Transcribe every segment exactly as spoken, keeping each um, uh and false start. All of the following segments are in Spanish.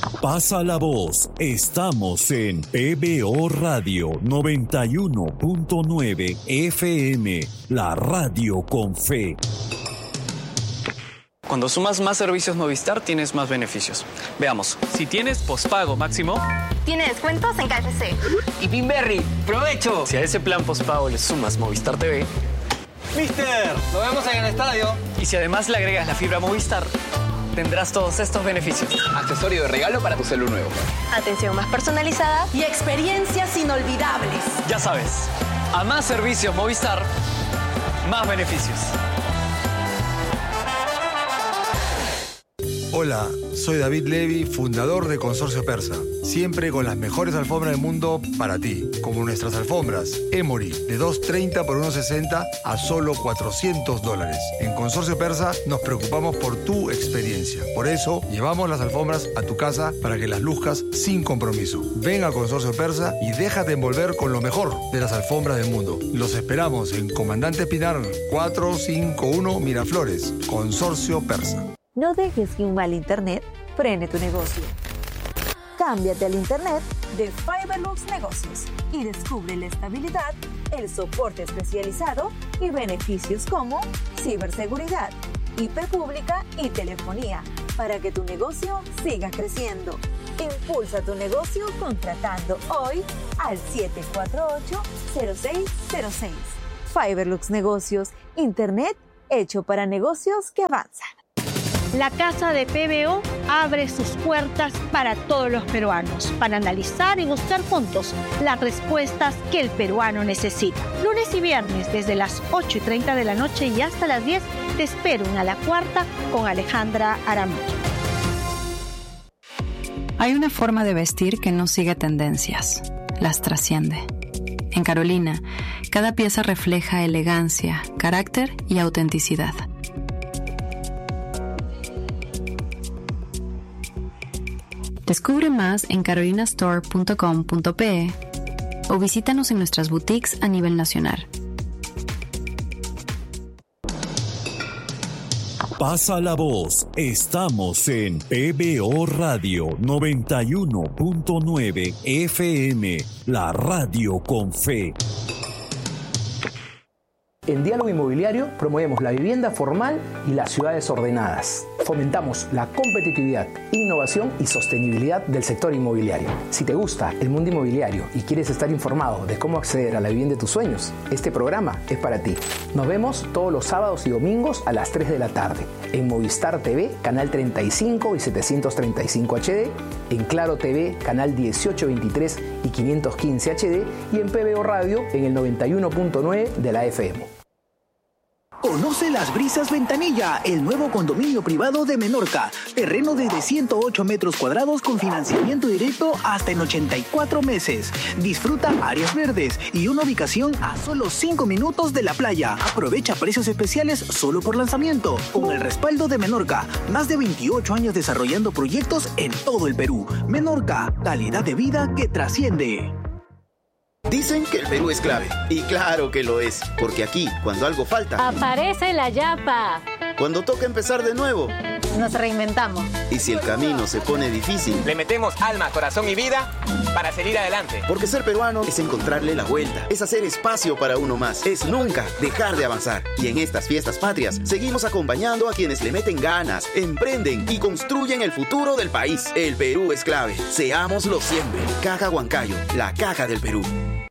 Pasa la voz. Estamos en P B O Radio noventa y uno punto nueve F M, la radio con fe. Cuando sumas más servicios Movistar, tienes más beneficios. Veamos. Si tienes pospago máximo, tiene descuentos en K F C. Y Pinberry, ¡provecho! Si a ese plan pospago le sumas Movistar T V, ¡Mister! Nos vemos en el estadio. Y si además le agregas la fibra Movistar, tendrás todos estos beneficios. Accesorio de regalo para tu celu nuevo. Atención más personalizada y experiencias inolvidables. Ya sabes, a más servicios Movistar, más beneficios. Hola, soy David Levy, fundador de Consorcio Persa. Siempre con las mejores alfombras del mundo para ti, como nuestras alfombras Emory de dos treinta por uno sesenta a solo cuatrocientos dólares. En Consorcio Persa nos preocupamos por tu experiencia. Por eso llevamos las alfombras a tu casa para que las luzcas sin compromiso. Ven a Consorcio Persa y déjate envolver con lo mejor de las alfombras del mundo. Los esperamos en Comandante Pinar cuatrocientos cincuenta y uno Miraflores. Consorcio Persa. No dejes que un mal internet frene tu negocio. Cámbiate al internet de Fiberlux Negocios y descubre la estabilidad, el soporte especializado y beneficios como ciberseguridad, I P pública y telefonía para que tu negocio siga creciendo. Impulsa tu negocio contratando hoy al siete cuatro ocho, cero seis cero seis. Fiberlux Negocios, internet hecho para negocios que avanzan. La Casa de P B O abre sus puertas para todos los peruanos, para analizar y buscar juntos las respuestas que el peruano necesita. Lunes y viernes, desde las ocho y treinta de la noche y hasta las diez, te espero en A la Cuarta con Alejandra Aramillo. Hay una forma de vestir que no sigue tendencias, las trasciende. En Carolina, cada pieza refleja elegancia, carácter y autenticidad. Descubre más en carolina store punto com punto pe o visítanos en nuestras boutiques a nivel nacional. Pasa la voz. Estamos en P B O Radio noventa y uno punto nueve F M, la radio con fe. En Diálogo Inmobiliario promovemos la vivienda formal y las ciudades ordenadas. Fomentamos la competitividad, innovación y sostenibilidad del sector inmobiliario. Si te gusta el mundo inmobiliario y quieres estar informado de cómo acceder a la vivienda de tus sueños, este programa es para ti. Nos vemos todos los sábados y domingos a las tres de la tarde en Movistar T V, canal treinta y cinco y setecientos treinta y cinco H D, en Claro T V, canal dieciocho veintitrés y quinientos quince H D y en P B O Radio en el noventa y uno punto nueve de la F M. Conoce Las Brisas Ventanilla, el nuevo condominio privado de Menorca. Terreno desde ciento ocho metros cuadrados con financiamiento directo hasta en ochenta y cuatro meses. Disfruta áreas verdes y una ubicación a solo cinco minutos de la playa. Aprovecha precios especiales solo por lanzamiento. Con el respaldo de Menorca, más de veintiocho años desarrollando proyectos en todo el Perú. Menorca, calidad de vida que trasciende. Dicen que el Perú es clave. Y claro que lo es. Porque aquí, cuando algo falta, aparece la yapa. Cuando toca empezar de nuevo, nos reinventamos. Y si el camino se pone difícil, le metemos alma, corazón y vida para seguir adelante. Porque ser peruano es encontrarle la vuelta. Es hacer espacio para uno más. Es nunca dejar de avanzar. Y en estas fiestas patrias, seguimos acompañando a quienes le meten ganas, emprenden y construyen el futuro del país. El Perú es clave. Seámoslo siempre. Caja Huancayo, la caja del Perú.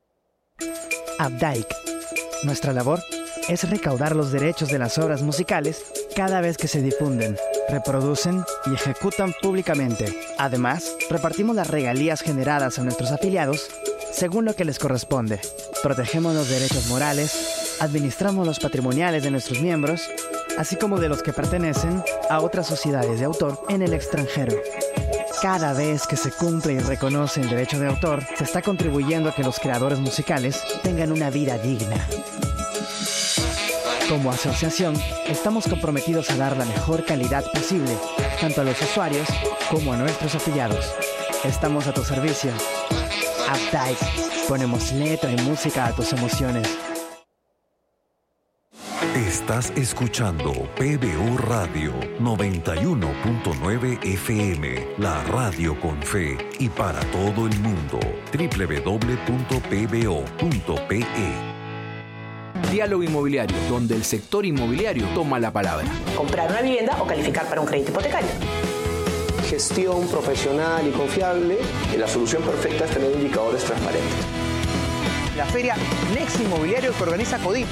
Abdaic. Nuestra labor es recaudar los derechos de las obras musicales cada vez que se difunden, reproducen y ejecutan públicamente. Además, repartimos las regalías generadas a nuestros afiliados según lo que les corresponde. Protegemos los derechos morales, administramos los patrimoniales de nuestros miembros, así como de los que pertenecen a otras sociedades de autor en el extranjero. Cada vez que se cumple y reconoce el derecho de autor, se está contribuyendo a que los creadores musicales tengan una vida digna. Como asociación, estamos comprometidos a dar la mejor calidad posible, tanto a los usuarios como a nuestros afiliados. Estamos a tu servicio. Updike. Ponemos letra y música a tus emociones. Estás escuchando P B O Radio noventa y uno punto nueve F M, la radio con fe y para todo el mundo. doble u doble u doble u punto p b o punto p e. Diálogo Inmobiliario, donde el sector inmobiliario toma la palabra. Comprar una vivienda o calificar para un crédito hipotecario. Gestión profesional y confiable. La solución perfecta es tener indicadores transparentes. La feria Next Inmobiliario que organiza CODIP.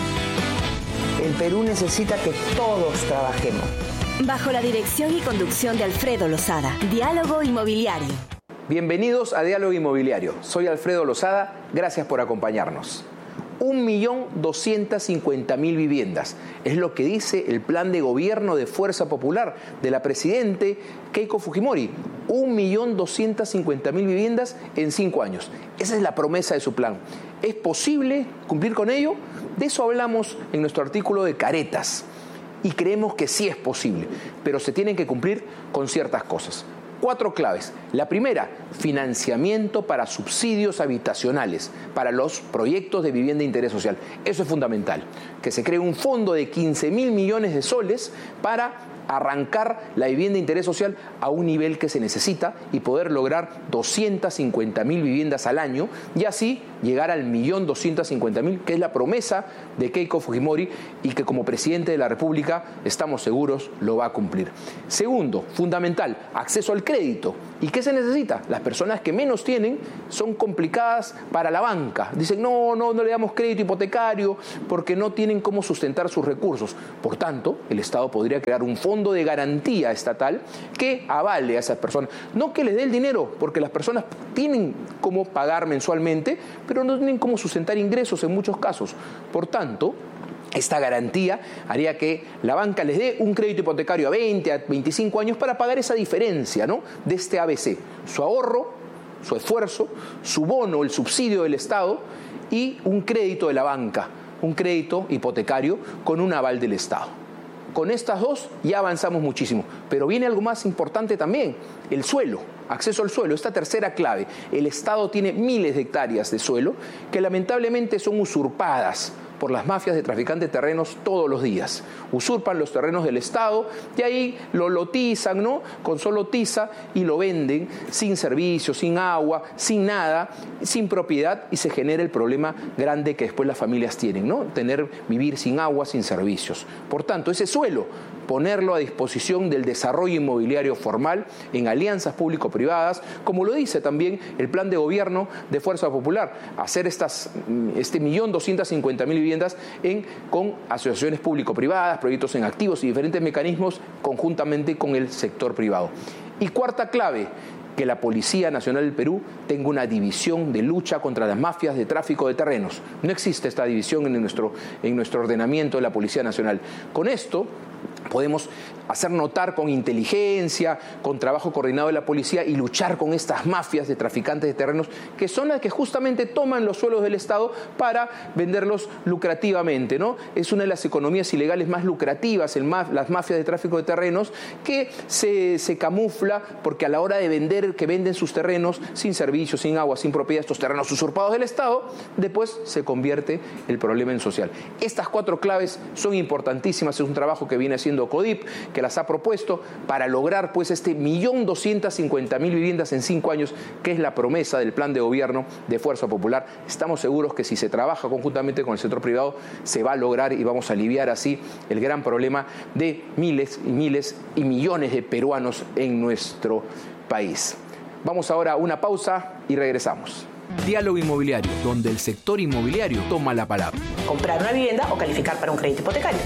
El Perú necesita que todos trabajemos. Bajo la dirección y conducción de Alfredo Lozada. Diálogo Inmobiliario. Bienvenidos a Diálogo Inmobiliario. Soy Alfredo Lozada. Gracias por acompañarnos. un millón doscientas cincuenta mil viviendas. Es lo que dice el plan de gobierno de Fuerza Popular de la presidente Keiko Fujimori. un millón doscientas cincuenta mil viviendas en cinco años. Esa es la promesa de su plan. ¿Es posible cumplir con ello? De eso hablamos en nuestro artículo de Caretas. Y creemos que sí es posible, pero se tienen que cumplir con ciertas cosas. Cuatro claves. La primera, financiamiento para subsidios habitacionales, para los proyectos de vivienda de interés social. Eso es fundamental. Que se cree un fondo de quince mil millones de soles para arrancar la vivienda de interés social a un nivel que se necesita y poder lograr doscientas cincuenta mil viviendas al año y así llegar al millón doscientas cincuenta mil, que es la promesa de Keiko Fujimori y que como presidente de la República estamos seguros lo va a cumplir. Segundo, fundamental, acceso al crédito. ¿Y qué se necesita? Las personas que menos tienen son complicadas para la banca. Dicen, no, no, no le damos crédito hipotecario porque no tienen cómo sustentar sus recursos. Por tanto, el Estado podría crear un fondo de garantía estatal que avale a esas personas. No que les dé el dinero, porque las personas tienen cómo pagar mensualmente, pero no tienen cómo sustentar ingresos en muchos casos. Por tanto, esta garantía haría que la banca les dé un crédito hipotecario a veinte, a veinticinco años para pagar esa diferencia, ¿no?, de este A B C. Su ahorro, su esfuerzo, su bono, el subsidio del Estado y un crédito de la banca, un crédito hipotecario con un aval del Estado. Con estas dos ya avanzamos muchísimo, pero viene algo más importante también, el suelo, acceso al suelo, esta tercera clave. El Estado tiene miles de hectáreas de suelo que lamentablemente son usurpadas por las mafias de traficantes de terrenos todos los días. Usurpan los terrenos del Estado y ahí lo lotizan, ¿no?, con solo tiza y lo venden sin servicio, sin agua, sin nada, sin propiedad y se genera el problema grande que después las familias tienen, ¿no?, tener, vivir sin agua, sin servicios. Por tanto, ese suelo, ponerlo a disposición del desarrollo inmobiliario formal en alianzas público-privadas, como lo dice también el plan de gobierno de Fuerza Popular, hacer estas, este millón doscientas cincuenta mil viviendas en, con asociaciones público-privadas, proyectos en activos y diferentes mecanismos conjuntamente con el sector privado. Y cuarta clave, que la Policía Nacional del Perú tenga una división de lucha contra las mafias de tráfico de terrenos. No existe esta división en nuestro, en nuestro ordenamiento de la Policía Nacional. Con esto podemos hacer notar con inteligencia, con trabajo coordinado de la policía y luchar con estas mafias de traficantes de terrenos que son las que justamente toman los suelos del Estado para venderlos lucrativamente, ¿no? Es una de las economías ilegales más lucrativas, el ma- las mafias de tráfico de terrenos, que se, se camufla porque a la hora de vender, que venden sus terrenos sin servicios, sin agua, sin propiedad, estos terrenos usurpados del Estado, después se convierte el problema en social. Estas cuatro claves son importantísimas, es un trabajo que viene haciendo CODIP, que las ha propuesto para lograr pues este millón doscientas cincuenta mil viviendas en cinco años, que es la promesa del plan de gobierno de Fuerza Popular. Estamos seguros que si se trabaja conjuntamente con el sector privado se va a lograr y vamos a aliviar así el gran problema de miles y miles y millones de peruanos en nuestro país. Vamos ahora a una pausa y regresamos. Diálogo Inmobiliario, donde el sector inmobiliario toma la palabra. Comprar una vivienda o calificar para un crédito hipotecario.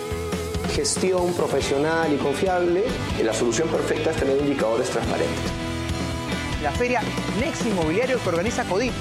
Gestión profesional y confiable. La solución perfecta es tener indicadores transparentes. La feria Next Inmobiliario que organiza CODIP.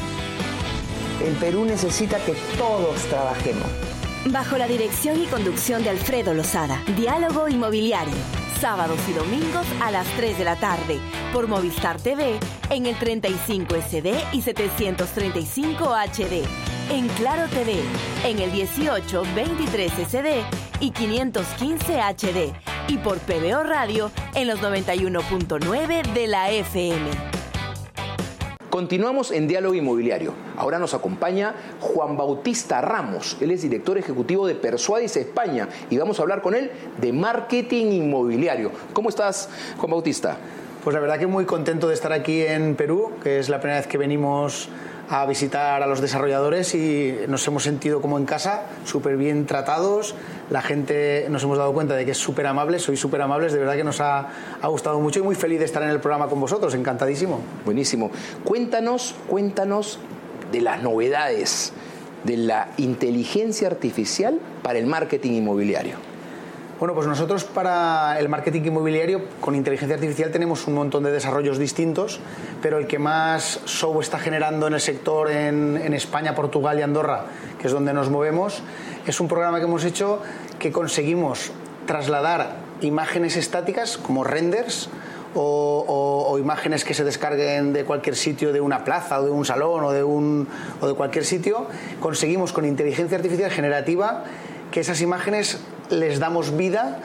El Perú necesita que todos trabajemos. Bajo la dirección y conducción de Alfredo Lozada. Diálogo Inmobiliario. Sábados y domingos a las tres de la tarde. Por Movistar T V en el treinta y cinco S D y setecientos treinta y cinco H D. En Claro T V en el dieciocho veintitrés S D y quinientos quince H D. Y por P B O Radio en los noventa y uno punto nueve de la F M. Continuamos en Diálogo Inmobiliario. Ahora nos acompaña Juan Bautista Ramos. Él es director ejecutivo de Persuadis España y vamos a hablar con él de marketing inmobiliario. ¿Cómo estás, Juan Bautista? Pues la verdad que muy contento de estar aquí en Perú, que es la primera vez que venimos a visitar a los desarrolladores y nos hemos sentido como en casa, súper bien tratados. La gente, nos hemos dado cuenta de que es súper amable, sois súper amables, de verdad que nos ha, ha gustado mucho y muy feliz de estar en el programa con vosotros, encantadísimo. Buenísimo. Cuéntanos, cuéntanos de las novedades de la inteligencia artificial para el marketing inmobiliario. Bueno, pues nosotros para el marketing inmobiliario con inteligencia artificial tenemos un montón de desarrollos distintos, pero el que más show está generando en el sector en, en España, Portugal y Andorra, que es donde nos movemos, es un programa que hemos hecho que conseguimos trasladar imágenes estáticas como renders o, o, o imágenes que se descarguen de cualquier sitio, de una plaza o de un salón o de, un, o de cualquier sitio. Conseguimos con inteligencia artificial generativa que esas imágenes les damos vida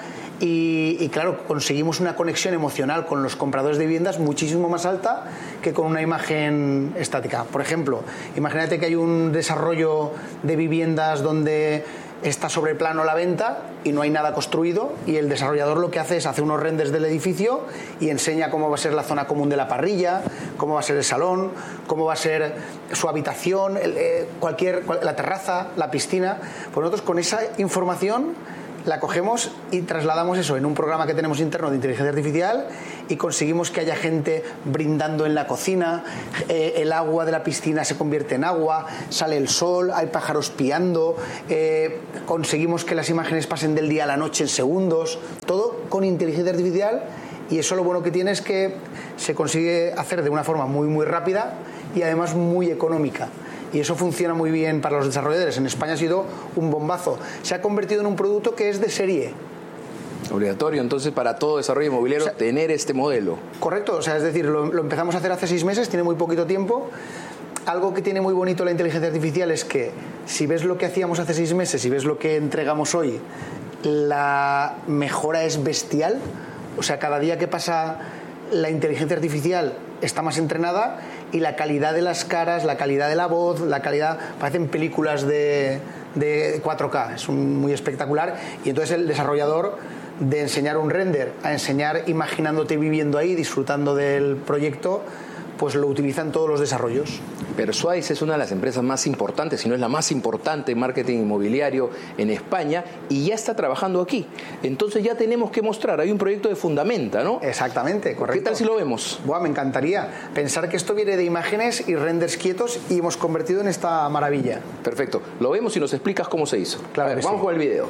y, y claro, conseguimos una conexión emocional con los compradores de viviendas muchísimo más alta que con una imagen estática. Por ejemplo, imagínate que hay un desarrollo de viviendas donde está sobre plano la venta y no hay nada construido y el desarrollador lo que hace es hacer unos renders del edificio y enseña cómo va a ser la zona común de la parrilla, cómo va a ser el salón, cómo va a ser su habitación, el, eh, cualquier, la terraza, la piscina. Pues nosotros con esa información la cogemos y trasladamos eso en un programa que tenemos interno de inteligencia artificial y conseguimos que haya gente brindando en la cocina, eh, el agua de la piscina se convierte en agua, sale el sol, hay pájaros piando, eh, conseguimos que las imágenes pasen del día a la noche en segundos, todo con inteligencia artificial y eso lo bueno que tiene es que se consigue hacer de una forma muy muy rápida y además muy económica. Y eso funciona muy bien para los desarrolladores. En España ha sido un bombazo. Se ha convertido en un producto que es de serie. Obligatorio, entonces, para todo desarrollo inmobiliario, o sea, tener este modelo. Correcto, o sea, es decir, lo, lo empezamos a hacer hace seis meses, tiene muy poquito tiempo. Algo que tiene muy bonito la inteligencia artificial es que si ves lo que hacíamos hace seis meses y ves lo que entregamos hoy, la mejora es bestial. O sea, cada día que pasa la inteligencia artificial está más entrenada y la calidad de las caras, la calidad de la voz, la calidad, parecen películas de, de cuatro K, es un, muy espectacular y entonces el desarrollador de enseñar un render a enseñar imaginándote viviendo ahí, disfrutando del proyecto, pues lo utilizan todos los desarrollos. Persuadis es una de las empresas más importantes, si no es la más importante en marketing inmobiliario en España y ya está trabajando aquí. Entonces ya tenemos que mostrar, hay un proyecto de Fundamenta, ¿no? Exactamente, correcto. ¿Qué tal si lo vemos? Buah, me encantaría pensar que esto viene de imágenes y renders quietos y hemos convertido en esta maravilla. Perfecto, lo vemos y nos explicas cómo se hizo. Claro, a ver, vamos sí. Con el video.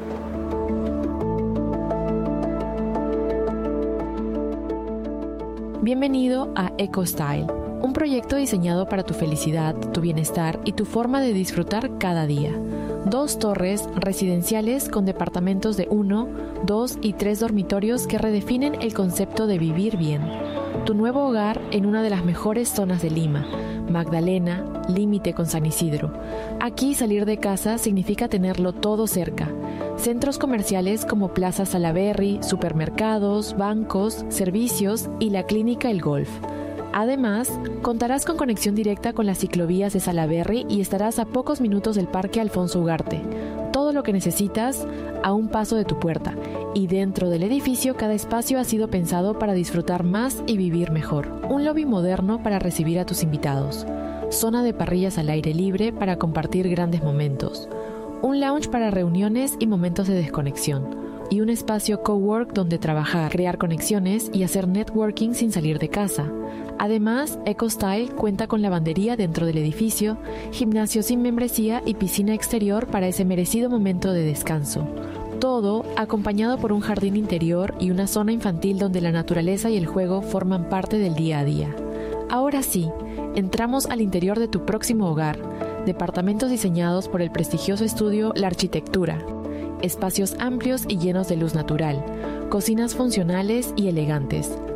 Bienvenido a EcoStyle, un proyecto diseñado para tu felicidad, tu bienestar y tu forma de disfrutar cada día. Dos torres residenciales con departamentos de uno, dos y tres dormitorios que redefinen el concepto de vivir bien. Tu nuevo hogar en una de las mejores zonas de Lima, Magdalena, límite con San Isidro. Aquí salir de casa significa tenerlo todo cerca. Centros comerciales como Plaza Salaberry, supermercados, bancos, servicios y la clínica El Golf. Además, contarás con conexión directa con las ciclovías de Salaberry y estarás a pocos minutos del Parque Alfonso Ugarte. Todo lo que necesitas a un paso de tu puerta. Y dentro del edificio, cada espacio ha sido pensado para disfrutar más y vivir mejor. Un lobby moderno para recibir a tus invitados. Zona de parrillas al aire libre para compartir grandes momentos. Un lounge para reuniones y momentos de desconexión. Y un espacio cowork donde trabajar, crear conexiones y hacer networking sin salir de casa. Además, EcoStyle cuenta con lavandería dentro del edificio, gimnasio sin membresía y piscina exterior para ese merecido momento de descanso. Todo acompañado por un jardín interior y una zona infantil donde la naturaleza y el juego forman parte del día a día. Ahora sí, entramos al interior de tu próximo hogar. Departamentos diseñados por el prestigioso estudio La Arquitectura. Espacios amplios y llenos de luz natural. Cocinas funcionales y elegantes.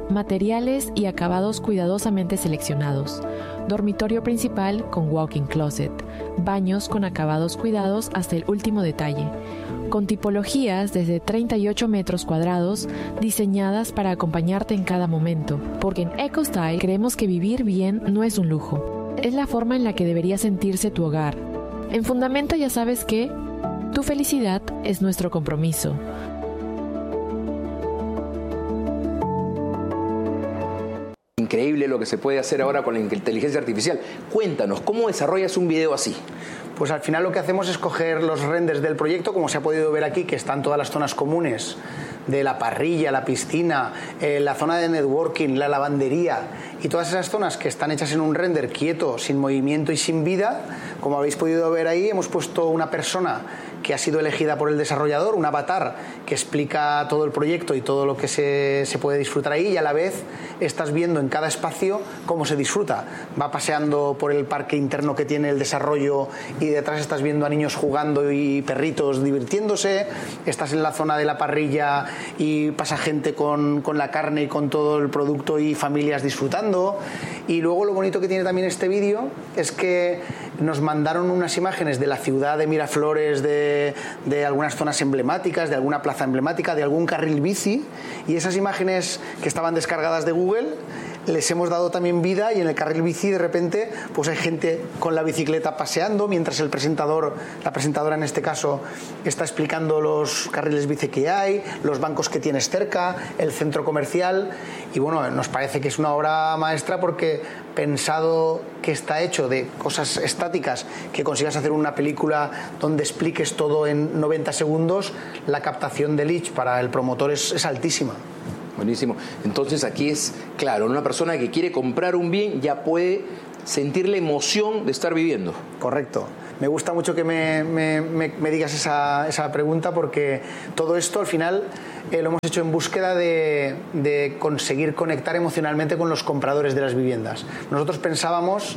materiales y acabados cuidadosamente seleccionados, dormitorio principal con walk-in closet, baños con acabados cuidados hasta el último detalle, con tipologías desde treinta y ocho metros cuadrados diseñadas para acompañarte en cada momento, porque en EcoStyle creemos que vivir bien no es un lujo, es la forma en la que debería sentirse tu hogar. En Fundamenta ya sabes que tu felicidad es nuestro compromiso. Increíble lo que se puede hacer ahora con la inteligencia artificial. Cuéntanos, ¿cómo desarrollas un video así? Pues al final lo que hacemos es coger los renders del proyecto, como se ha podido ver aquí, que están todas las zonas comunes de la parrilla, la piscina, eh, la zona de networking, la lavandería y todas esas zonas que están hechas en un render quieto, sin movimiento y sin vida. Como habéis podido ver ahí, hemos puesto una persona que ha sido elegida por el desarrollador, un avatar que explica todo el proyecto y todo lo que se, se puede disfrutar ahí, y a la vez estás viendo en cada espacio cómo se disfruta. Va paseando por el parque interno que tiene el desarrollo y detrás estás viendo a niños jugando y perritos divirtiéndose, estás en la zona de la parrilla y pasa gente con, con la carne y con todo el producto y familias disfrutando. Y luego lo bonito que tiene también este vídeo es que nos mandaron unas imágenes de la ciudad de Miraflores, de, de algunas zonas emblemáticas, de alguna plaza emblemática, de algún carril bici, y esas imágenes que estaban descargadas de Google les hemos dado también vida, y en el carril bici de repente pues hay gente con la bicicleta paseando mientras el presentador, la presentadora en este caso, está explicando los carriles bici que hay, los bancos que tienes cerca, el centro comercial. Y bueno, nos parece que es una obra maestra porque pensado que está hecho de cosas estáticas, que consigas hacer una película donde expliques todo en noventa segundos, la captación de leads para el promotor es, es altísima. Buenísimo. Entonces aquí es claro, una persona que quiere comprar un bien ya puede sentir la emoción de estar viviendo. Correcto. Me gusta mucho que me, me, me, me digas esa, esa pregunta, porque todo esto al final eh, lo hemos hecho en búsqueda de, de conseguir conectar emocionalmente con los compradores de las viviendas. Nosotros pensábamos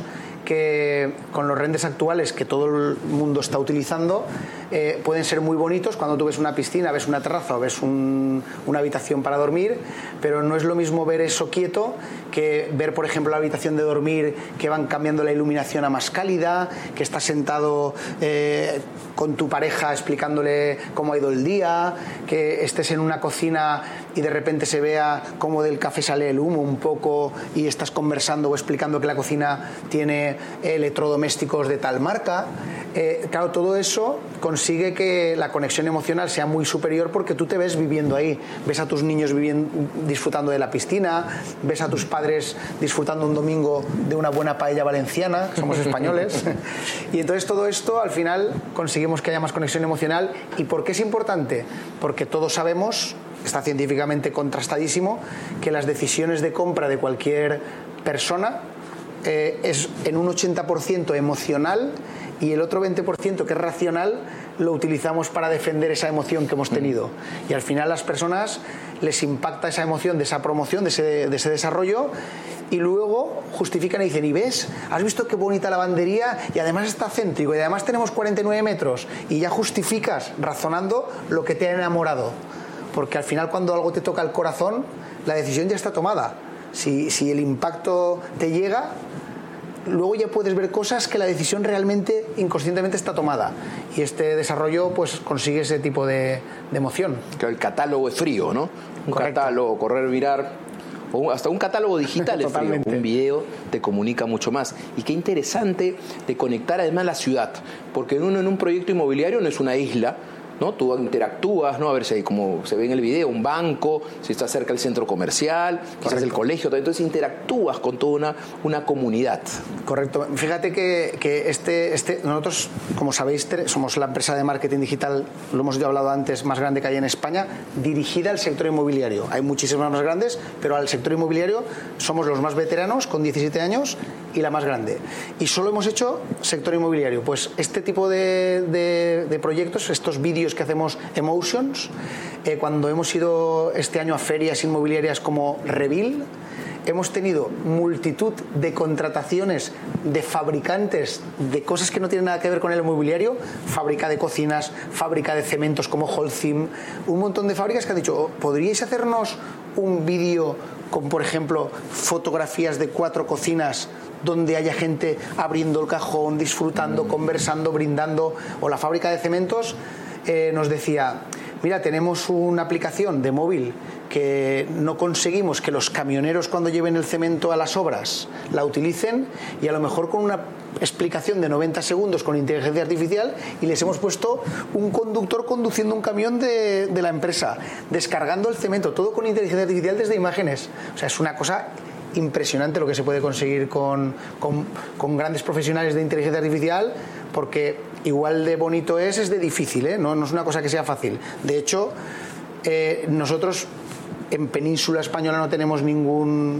que con los renders actuales que todo el mundo está utilizando eh, pueden ser muy bonitos cuando tú ves una piscina, ves una terraza o ves un, una habitación para dormir, pero no es lo mismo ver eso quieto que ver, por ejemplo, la habitación de dormir que van cambiando la iluminación a más cálida, que estás sentado eh, con tu pareja explicándole cómo ha ido el día, que estés en una cocina y de repente se vea cómo del café sale el humo un poco y estás conversando o explicando que la cocina tiene electrodomésticos de tal marca. Eh, claro, todo eso consigue que la conexión emocional sea muy superior porque tú te ves viviendo ahí, ves a tus niños viviendo, disfrutando de la piscina, ves a tus padres disfrutando un domingo de una buena paella valenciana, somos españoles, y entonces todo esto al final conseguimos que haya más conexión emocional. ¿Y por qué es importante? Porque todos sabemos, está científicamente contrastadísimo, que las decisiones de compra de cualquier persona eh, es en un ochenta por ciento emocional, y el otro veinte por ciento que es racional lo utilizamos para defender esa emoción que hemos tenido. Y al final las personas les impacta esa emoción de esa promoción, de ese, de ese desarrollo, y luego justifican y dicen, ¿y ves? ¿Has visto qué bonita lavandería? Y además está céntrico, y además tenemos cuarenta y nueve metros, y ya justificas razonando lo que te ha enamorado. Porque al final cuando algo te toca el corazón, la decisión ya está tomada. Si, si el impacto te llega, luego ya puedes ver cosas que la decisión realmente inconscientemente está tomada, y este desarrollo pues consigue ese tipo de, de emoción. Claro, el catálogo es frío, ¿no? Un Correcto. catálogo, correr, virar, o hasta un catálogo digital es frío. Un video te comunica mucho más. Y qué interesante de conectar además la ciudad, porque uno en un proyecto inmobiliario no es una isla, ¿no? Tú interactúas, ¿no? A ver si hay, como se ve en el video, un banco, si está cerca el centro comercial, quizás Correcto. El colegio, entonces interactúas con toda una, una comunidad. Correcto. Fíjate que, que este, este, nosotros, como sabéis, somos la empresa de marketing digital, lo hemos ya hablado antes, más grande que hay en España, dirigida al sector inmobiliario. Hay muchísimas más grandes, pero al sector inmobiliario somos los más veteranos, con diecisiete años, y la más grande. Y solo hemos hecho sector inmobiliario. Pues este tipo de, de, de proyectos, estos vídeos que hacemos Emotions, eh, cuando hemos ido este año a ferias inmobiliarias como Reveal, hemos tenido multitud de contrataciones de fabricantes de cosas que no tienen nada que ver con el inmobiliario, fábrica de cocinas, fábrica de cementos como Holcim, un montón de fábricas que han dicho, ¿podríais hacernos un vídeo con, por ejemplo, fotografías de cuatro cocinas donde haya gente abriendo el cajón, disfrutando, conversando, brindando. O la fábrica de cementos eh, nos decía, mira, tenemos una aplicación de móvil que no conseguimos que los camioneros cuando lleven el cemento a las obras la utilicen, y a lo mejor con una explicación de noventa segundos con inteligencia artificial, y les hemos puesto un conductor conduciendo un camión de, de la empresa, descargando el cemento, todo con inteligencia artificial desde imágenes. O sea, es una cosa impresionante lo que se puede conseguir con, con, con grandes profesionales de inteligencia artificial, porque igual de bonito es, es de difícil, ¿eh? No, no es una cosa que sea fácil. De hecho, eh, nosotros en Península Española no tenemos ningún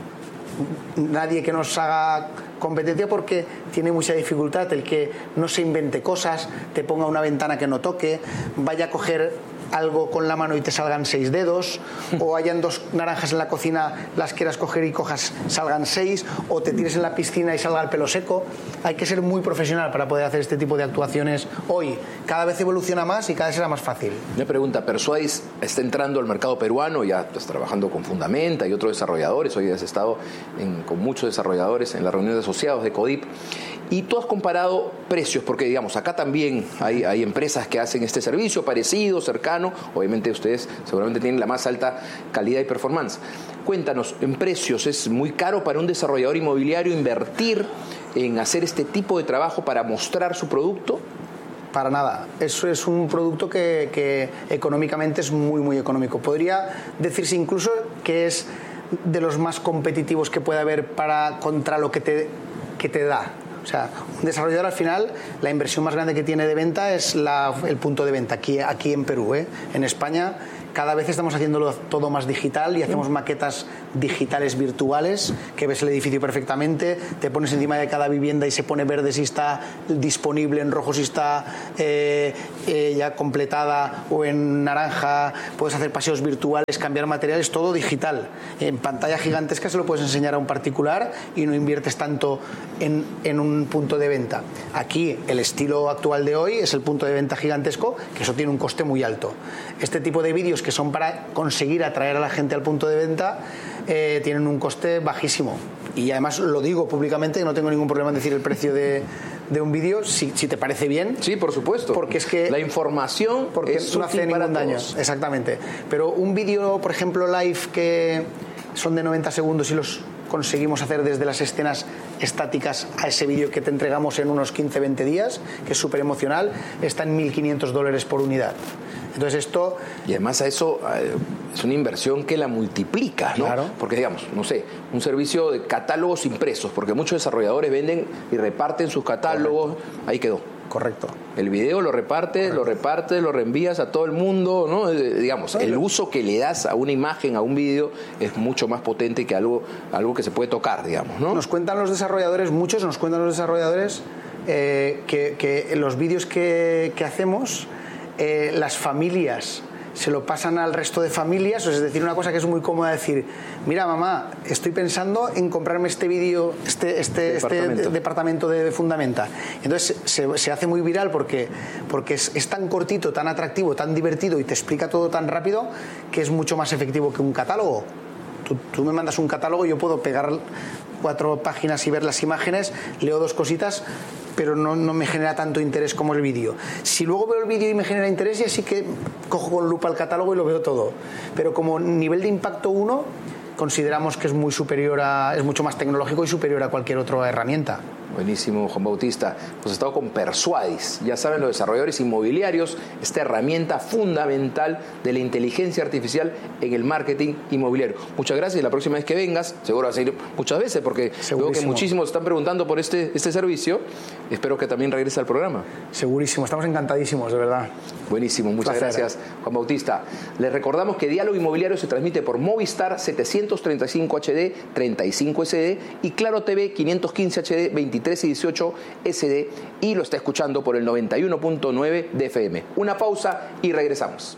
nadie que nos haga competencia, porque tiene mucha dificultad el que no se invente cosas, te ponga una ventana que no toque, vaya a coger algo con la mano y te salgan seis dedos, o hayan dos naranjas en la cocina, las quieras coger y cojas, salgan seis, o te tires en la piscina y salga el pelo seco. Hay que ser muy profesional para poder hacer este tipo de actuaciones hoy. Cada vez evoluciona más y cada vez será más fácil. Una pregunta, Persuadis está entrando al mercado peruano, ya estás trabajando con Fundamenta y otros desarrolladores, hoy has estado en, con muchos desarrolladores en la reunión de asociados de CODIP, y tú has comparado precios, porque digamos, acá también hay, hay empresas que hacen este servicio parecido, cercano. Obviamente ustedes seguramente tienen la más alta calidad y performance. Cuéntanos, en precios, ¿es muy caro para un desarrollador inmobiliario invertir en hacer este tipo de trabajo para mostrar su producto? Para nada. Eso es un producto que, que económicamente es muy, muy económico. Podría decirse incluso que es de los más competitivos que puede haber para contra lo que te, que te da. O sea, un desarrollador al final, la inversión más grande que tiene de venta es la, el punto de venta, aquí, aquí en Perú, ¿eh? En España cada vez estamos haciéndolo todo más digital y hacemos maquetas digitales virtuales, que ves el edificio perfectamente, te pones encima de cada vivienda y se pone verde si está disponible, en rojo si está eh, eh, ya completada, o en naranja. Puedes hacer paseos virtuales, cambiar materiales, todo digital. En pantalla gigantesca se lo puedes enseñar a un particular y no inviertes tanto en, en un punto de venta. Aquí el estilo actual de hoy es el punto de venta gigantesco, que eso tiene un coste muy alto. Este tipo de vídeos que son para conseguir atraer a la gente al punto de venta eh, tienen un coste bajísimo. Y además lo digo públicamente, que no tengo ningún problema en decir el precio de, de un vídeo, si, si te parece bien. Sí, por supuesto. Porque es que la información porque es no hace ningún daño. Exactamente. Pero un vídeo, por ejemplo, live, que son de noventa segundos y los conseguimos hacer desde las escenas estáticas a ese vídeo que te entregamos en unos quince a veinte días, que es súper emocional, está en mil quinientos dólares por unidad. Entonces esto... Y además a eso eh, es una inversión que la multiplica, ¿no? Claro. Porque digamos, no sé, un servicio de catálogos impresos, porque muchos desarrolladores venden y reparten sus catálogos. Correcto. Ahí quedó. Correcto. El video lo repartes, lo repartes, lo reenvías a todo el mundo, ¿no? Eh, digamos, claro. El uso que le das a una imagen, a un video, es mucho más potente que algo, algo que se puede tocar, digamos, ¿no? Nos cuentan los desarrolladores, muchos nos cuentan los desarrolladores eh, que, que los vídeos que, que hacemos, eh, las familias se lo pasan al resto de familias. Es decir, una cosa que es muy cómoda decir, mira mamá, estoy pensando en comprarme este vídeo, este, este, departamento. este departamento de Fundamenta. Entonces se, se hace muy viral porque, porque es, es tan cortito, tan atractivo, tan divertido y te explica todo tan rápido que es mucho más efectivo que un catálogo. Tú, tú me mandas un catálogo y yo puedo pegar cuatro páginas y ver las imágenes, leo dos cositas, pero no, no me genera tanto interés como el vídeo. Si luego veo el vídeo y me genera interés, ya sí que cojo con lupa el catálogo y lo veo todo. Pero como nivel de impacto uno, consideramos que es muy superior a, es mucho más tecnológico y superior a cualquier otra herramienta. Buenísimo, Juan Bautista. Hemos estado con Persuadis. Ya saben, los desarrolladores inmobiliarios, esta herramienta fundamental de la inteligencia artificial en el marketing inmobiliario. Muchas gracias. La próxima vez que vengas, seguro vas a ir muchas veces, porque veo que muchísimos están preguntando por este, este servicio. Espero que también regrese al programa. Segurísimo. Estamos encantadísimos, de verdad. Buenísimo. Muchas Placer. gracias, Juan Bautista. Les recordamos que Diálogo Inmobiliario se transmite por Movistar setecientos treinta y cinco H D, treinta y cinco S D y Claro T V quinientos quince H D, veintitrés y dieciocho S D, y lo está escuchando por el noventa y uno punto nueve de F M. Una pausa y regresamos.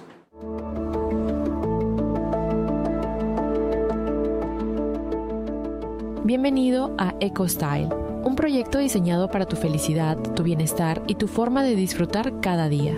Bienvenido a EcoStyle, un proyecto diseñado para tu felicidad, tu bienestar y tu forma de disfrutar cada día.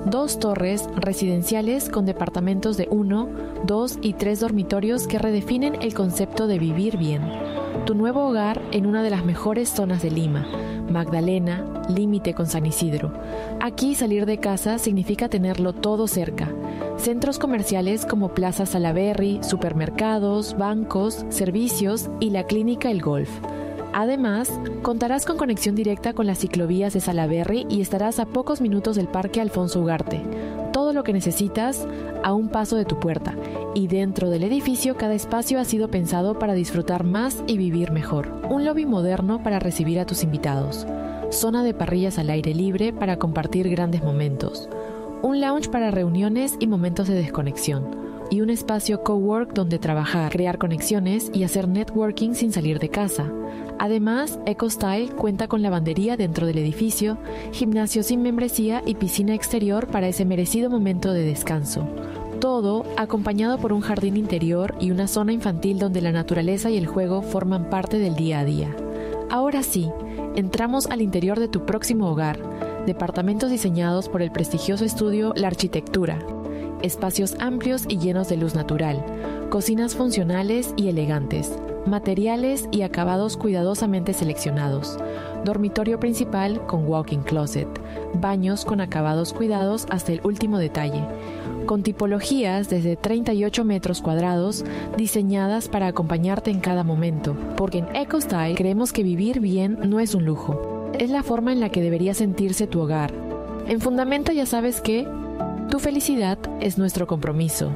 Dos torres residenciales con departamentos de uno, dos y tres dormitorios que redefinen el concepto de vivir bien. Tu nuevo hogar en una de las mejores zonas de Lima, Magdalena, límite con San Isidro. Aquí salir de casa significa tenerlo todo cerca. Centros comerciales como Plaza Salaberry, supermercados, bancos, servicios y la clínica El Golf. Además, contarás con conexión directa con las ciclovías de Salaberry y estarás a pocos minutos del Parque Alfonso Ugarte. Todo lo que necesitas a un paso de tu puerta. Y dentro del edificio, cada espacio ha sido pensado para disfrutar más y vivir mejor. Un lobby moderno para recibir a tus invitados. Zona de parrillas al aire libre para compartir grandes momentos. Un lounge para reuniones y momentos de desconexión. Y un espacio cowork donde trabajar, crear conexiones y hacer networking sin salir de casa. Además, EcoStyle cuenta con lavandería dentro del edificio, gimnasio sin membresía y piscina exterior para ese merecido momento de descanso. Todo acompañado por un jardín interior y una zona infantil donde la naturaleza y el juego forman parte del día a día. Ahora sí, entramos al interior de tu próximo hogar. Departamentos diseñados por el prestigioso estudio La Arquitectura. Espacios amplios y llenos de luz natural, cocinas funcionales y elegantes, materiales y acabados cuidadosamente seleccionados, dormitorio principal con walk-in closet, baños con acabados cuidados hasta el último detalle, con tipologías desde treinta y ocho metros cuadrados diseñadas para acompañarte en cada momento, porque en EcoStyle creemos que vivir bien no es un lujo, es la forma en la que debería sentirse tu hogar. En Fundamenta ya sabes que tu felicidad es nuestro compromiso.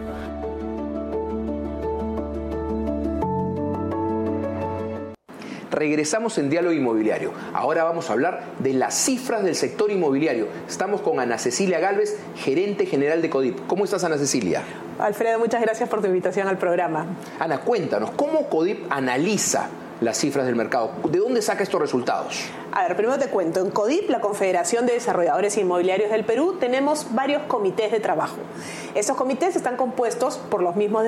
Regresamos en Diálogo Inmobiliario. Ahora vamos a hablar de las cifras del sector inmobiliario. Estamos con Ana Cecilia Gálvez, gerente general de CODIP. ¿Cómo estás, Ana Cecilia? Alfredo, muchas gracias por tu invitación al programa. Ana, cuéntanos, ¿cómo CODIP analiza las cifras del mercado? ¿De dónde saca estos resultados? A ver, primero te cuento. En CODIP, la Confederación de Desarrolladores Inmobiliarios del Perú, tenemos varios comités de trabajo. Esos comités están compuestos por los mismos